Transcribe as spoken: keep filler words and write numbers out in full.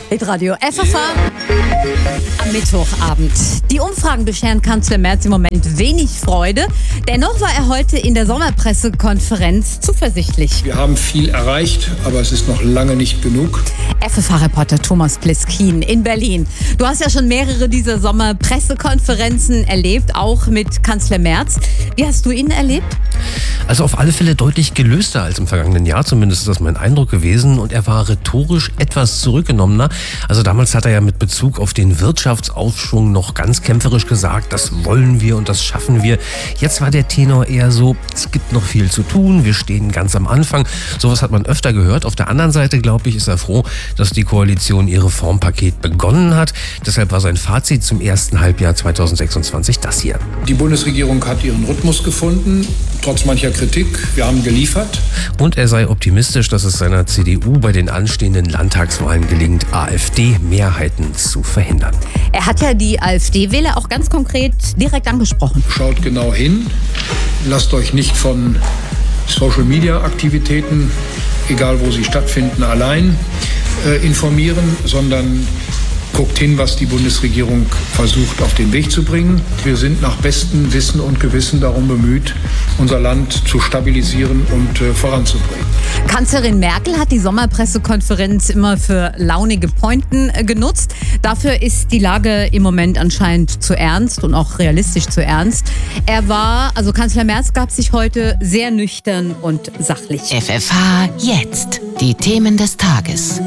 Hitradio F F H am Mittwochabend. Die Umfragen bescheren Kanzler Merz im Moment wenig Freude. Dennoch war er heute in der Sommerpressekonferenz zuversichtlich. Wir haben viel erreicht, aber es ist noch lange nicht genug. F F H-Reporter Thomas Pliskin in Berlin. Du hast ja schon mehrere dieser Sommerpressekonferenzen erlebt, auch mit Kanzler Merz. Wie hast du ihn erlebt? Also auf alle Fälle deutlich gelöster als im vergangenen Jahr, zumindest ist das mein Eindruck gewesen. Und er war rhetorisch etwas zurückgenommener. Also damals hat er ja mit Bezug auf den Wirtschaftsaufschwung noch ganz kämpferisch gesagt, das wollen wir und das schaffen wir. Jetzt war der Tenor eher so, es gibt noch viel zu tun, wir stehen ganz am Anfang. Sowas hat man öfter gehört. Auf der anderen Seite, glaube ich, ist er froh, dass die Koalition ihr Reformpaket begonnen hat. Deshalb war sein Fazit zum ersten Halbjahr zweitausendsechsundzwanzig das hier. Die Bundesregierung hat ihren Rhythmus gefunden, trotz mancher Kritik. Wir haben geliefert. Und er sei optimistisch, dass es seiner C D U bei den anstehenden Landtagswahlen gelingt, AfD-Mehrheiten zu verhindern. Er hat ja die AfD-Wähler auch ganz konkret direkt angesprochen. Schaut genau hin. Lasst euch nicht von Social-Media-Aktivitäten, egal wo sie stattfinden, allein äh, informieren, sondern guckt hin, was die Bundesregierung versucht auf den Weg zu bringen. Wir sind nach bestem Wissen und Gewissen darum bemüht, unser Land zu stabilisieren und äh, voranzubringen. Kanzlerin Merkel hat die Sommerpressekonferenz immer für launige Pointen äh, genutzt. Dafür ist die Lage im Moment anscheinend zu ernst und auch realistisch zu ernst. Er war, also Kanzler Merz gab sich heute sehr nüchtern und sachlich. F F H jetzt. Die Themen des Tages.